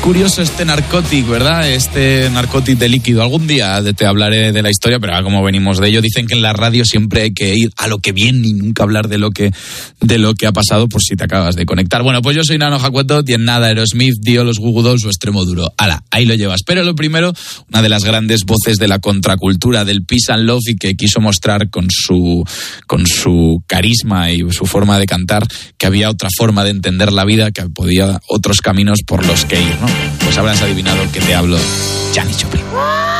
curioso este narcótico, ¿verdad? Este narcótico de líquido. Algún día te hablaré de la historia, pero ahora como venimos de ello, dicen que en la radio siempre hay que ir a lo que viene y nunca hablar de lo que ha pasado por si te acabas de conectar. Bueno, pues yo soy Nano Hakueto y en nada Aerosmith, Dio, los Goo Goo Dolls o Extremo Duro. Hala, ahí lo llevas. Pero lo primero, una de las grandes voces de la contracultura, del peace and love, y que quiso mostrar con su carisma y su forma de cantar que había otra forma de entender la vida, que podía otros caminos por los que ir, ¿no? Pues habrás adivinado que te hablo, Janis Joplin.